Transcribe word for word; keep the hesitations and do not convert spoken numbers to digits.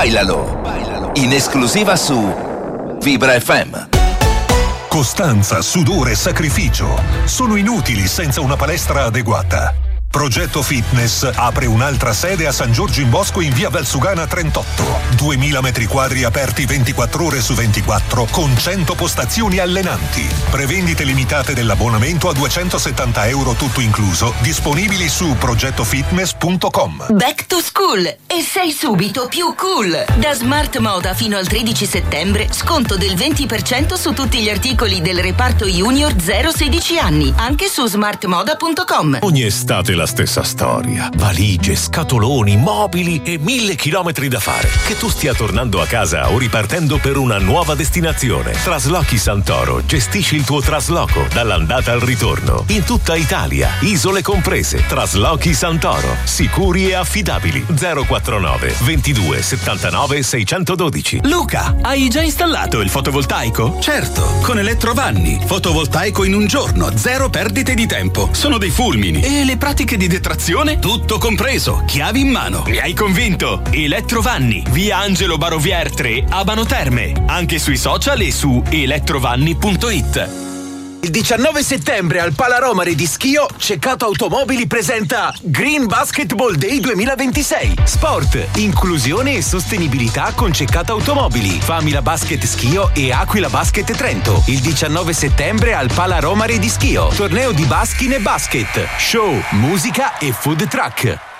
Bailalo, in esclusiva su Vibra F M. Costanza, sudore e sacrificio sono inutili senza una palestra adeguata. Progetto Fitness apre un'altra sede a San Giorgio in Bosco in via Valsugana trentotto. duemila metri quadri aperti ventiquattro ore su ventiquattro con cento postazioni allenanti. Prevendite limitate dell'abbonamento a duecentosettanta euro tutto incluso, disponibili su progettofitness punto com. Back to school e sei subito più cool. Da Smart Moda fino al tredici settembre sconto del venti per cento su tutti gli articoli del reparto Junior zero sedici anni, anche su smart moda punto com. Ogni estate la stessa storia. Valigie, scatoloni, mobili e mille chilometri da fare. Che tu stia tornando a casa o ripartendo per una nuova destinazione, Traslochi Santoro gestisce il tuo trasloco dall'andata al ritorno in tutta Italia, isole comprese. Traslochi Santoro, sicuri e affidabili. zero quarantanove ventidue settantanove seicentododici. Luca, hai già installato il fotovoltaico? Certo, con Elettrovanni. Fotovoltaico in un giorno, zero perdite di tempo. Sono dei fulmini. E le pratiche di detrazione? Tutto compreso, chiavi in mano. Mi hai convinto? Elettrovanni, via Angelo Barovier tre, Abano Terme. Anche sui social e su elettrovanni punto it. Il diciannove settembre al Palaromare di Schio, Ceccato Automobili presenta Green Basketball Day duemilaventisei. Sport, inclusione e sostenibilità con Ceccato Automobili, Famila Basket Schio e Aquila Basket Trento. Il diciannove settembre al Palaromare di Schio. Torneo di baskin e basket, show, musica e food truck.